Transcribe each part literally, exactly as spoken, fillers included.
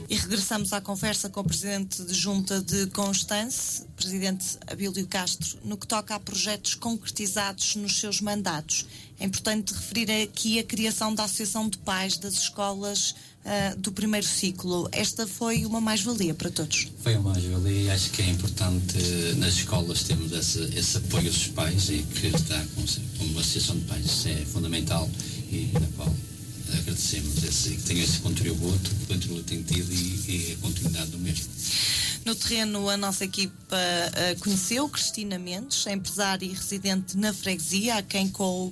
E regressamos à conversa com o Presidente de Junta de Constance, Presidente Abílio Castro, no que toca a projetos concretizados nos seus mandatos. É importante referir aqui a criação da Associação de Pais das Escolas uh, do primeiro ciclo. Esta foi uma mais-valia para todos. Foi uma mais-valia e acho que é importante nas escolas termos esse, esse apoio aos pais e que está com uma Associação de Pais. Isso é fundamental e na qual agradecemos esse, que tenha esse contributo, o contributo tem tido e, e a continuidade do mesmo. No terreno, a nossa equipa uh, conheceu Cristina Mendes, empresária e residente na freguesia, a quem coube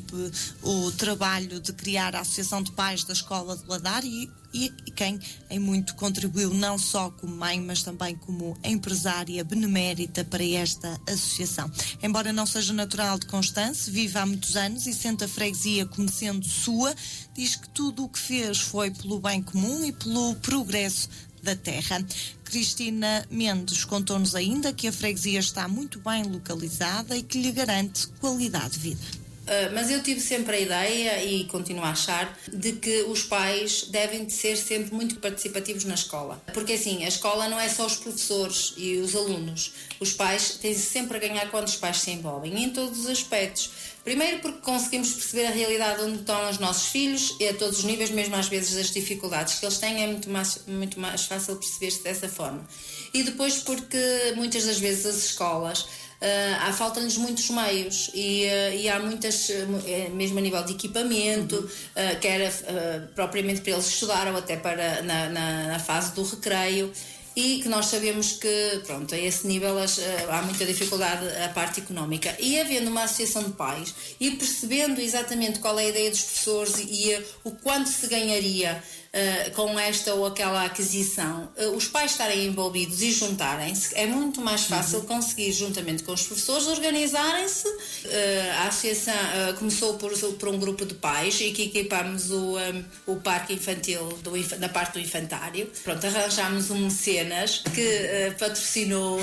o trabalho de criar a Associação de Pais da Escola de Ladar e, e, e quem em muito contribuiu não só como mãe, mas também como empresária benemérita para esta associação. Embora não seja natural de Constance, vive há muitos anos e sente a freguesia como sendo sua, diz que tudo o que fez foi pelo bem comum e pelo progresso da terra. Cristina Mendes contou-nos ainda que a freguesia está muito bem localizada e que lhe garante qualidade de vida. Uh, mas eu tive sempre a ideia, e continuo a achar, de que os pais devem de ser sempre muito participativos na escola. Porque assim, a escola não é só os professores e os alunos. Os pais têm sempre a ganhar quando os pais se envolvem, em todos os aspectos. Primeiro porque conseguimos perceber a realidade onde estão os nossos filhos e a todos os níveis, mesmo às vezes as dificuldades que eles têm, é muito mais, muito mais fácil perceber-se dessa forma. E depois porque muitas das vezes as escolas Uh, há falta-lhes muitos meios e, uh, e há muitas, uh, mesmo a nível de equipamento, uh, quer uh, propriamente para eles estudar ou até para na, na, na fase do recreio, e que nós sabemos que, pronto, a esse nível as, uh, há muita dificuldade a parte económica. E havendo uma associação de pais e percebendo exatamente qual é a ideia dos professores e, e uh, o quanto se ganharia Uh, com esta ou aquela aquisição, uh, os pais estarem envolvidos e juntarem-se, é muito mais fácil uhum. conseguir, juntamente com os professores, organizarem-se. Uh, a associação uh, começou por, por um grupo de pais e que equipámos o, um, o parque infantil do, na parte do infantário. Pronto, arranjámos um mecenas que uh, patrocinou uh,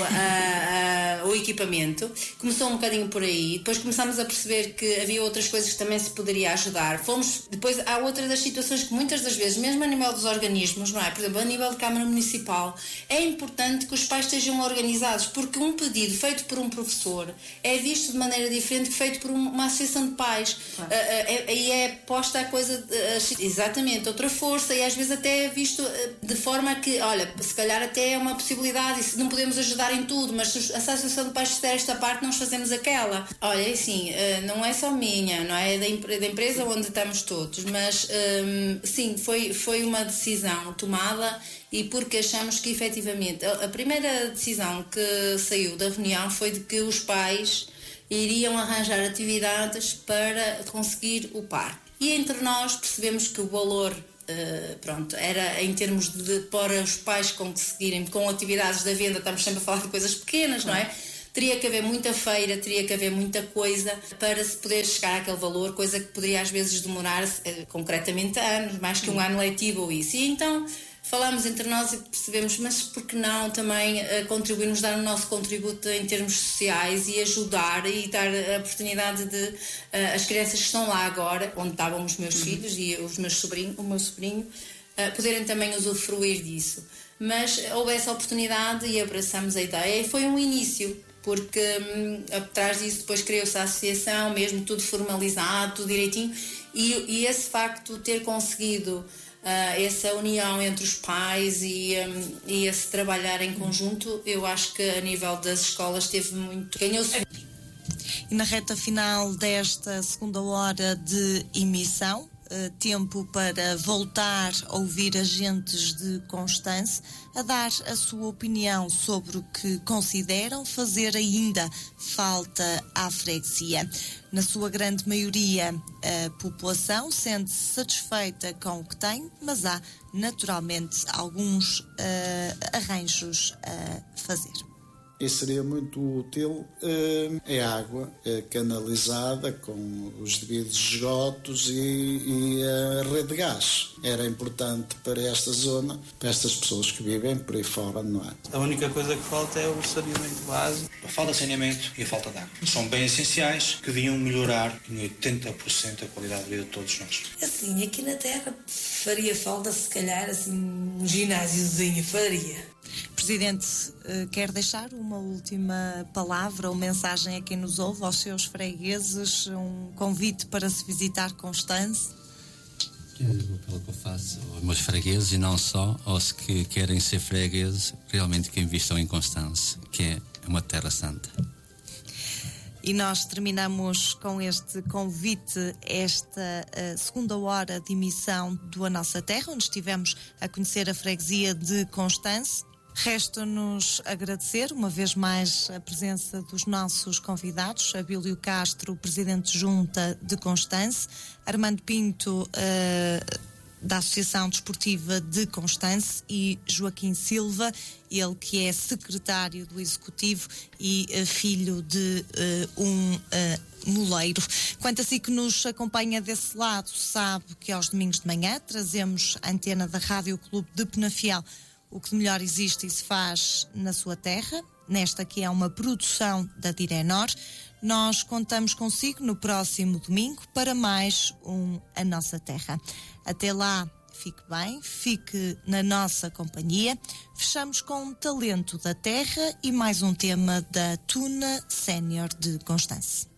uh, o equipamento. Começou um bocadinho por aí, depois começámos a perceber que havia outras coisas que também se poderia ajudar. Fomos, depois há outra das situações que muitas das vezes, mesmo a nível dos organismos, não é? Por exemplo, a nível de Câmara Municipal, é importante que os pais estejam organizados, porque um pedido feito por um professor é visto de maneira diferente que feito por uma associação de pais. Claro. Uh, uh, e é posta a coisa, uh, exatamente, outra força, e às vezes até é visto uh, de forma que, olha, se calhar até é uma possibilidade, e não podemos ajudar em tudo, mas se a associação de pais fizer esta parte, nós fazemos aquela. Olha, assim, uh, não é só minha, não é? Da, da empresa onde estamos todos, mas um, sim, foi foi uma decisão tomada, e porque achamos que efetivamente a, a primeira decisão que saiu da reunião foi de que os pais iriam arranjar atividades para conseguir o parque, e entre nós percebemos que o valor uh, pronto, era em termos de para os pais conseguirem com atividades da venda, estamos sempre a falar de coisas pequenas, não é? Teria que haver muita feira, teria que haver muita coisa para se poder chegar àquele valor, coisa que poderia às vezes demorar eh, concretamente anos, mais que um ano letivo ou isso. E então falamos entre nós e percebemos, mas por que não também uh, contribuirmos, dar o nosso contributo em termos sociais e ajudar e dar a oportunidade de uh, as crianças que estão lá agora, onde estavam os meus uhum. filhos e os meus sobrinhos, o meu sobrinho, uh, poderem também usufruir disso. Mas houve essa oportunidade e abraçamos a ideia, e foi um início, porque hum, atrás disso depois criou-se a associação, mesmo tudo formalizado, tudo direitinho, e, e esse facto de ter conseguido uh, essa união entre os pais e, um, e esse trabalhar em conjunto, eu acho que a nível das escolas teve muito, ganhou-se. E na reta final desta segunda hora de emissão, Uh, tempo para voltar a ouvir agentes de Constance a dar a sua opinião sobre o que consideram fazer ainda falta à freguesia. Na sua grande maioria, a população sente-se satisfeita com o que tem, mas há naturalmente alguns uh, arranjos a fazer. e seria muito útil a água canalizada com os devidos esgotos e, e a rede de gás. Era importante para esta zona, para estas pessoas que vivem por aí fora, não é? A única coisa que falta é o saneamento básico. A falta de saneamento e a falta de água são bens essenciais que deviam melhorar em oitenta por cento a qualidade de vida de todos nós. Assim, aqui na Terra faria falta, se calhar, assim, um ginásiozinho, faria. Presidente, quer deixar uma última palavra ou mensagem a quem nos ouve, aos seus fregueses, um convite para se visitar Constance? O apelo que eu faço aos meus fregueses e não só, aos que querem ser fregueses, realmente que investam em Constance, que é uma terra santa. E nós terminamos com este convite, esta uh, segunda hora de emissão do A Nossa Terra, onde estivemos a conhecer a freguesia de Constance. Resta-nos agradecer uma vez mais a presença dos nossos convidados, Abílio Castro, Presidente de Junta de Constance, Armando Pinto, uh, da Associação Desportiva de Constance, e Joaquim Silva, ele que é secretário do Executivo e uh, filho de uh, um uh, moleiro. Quanto a si que nos acompanha desse lado, sabe que aos domingos de manhã trazemos a antena da Rádio Clube de Penafiel, o que de melhor existe e se faz na sua terra. Nesta que é uma produção da Direnor. Nós contamos consigo no próximo domingo para mais um A Nossa Terra. Até lá, fique bem, fique na nossa companhia. Fechamos com um talento da terra e mais um tema da Tuna Sénior de Constance.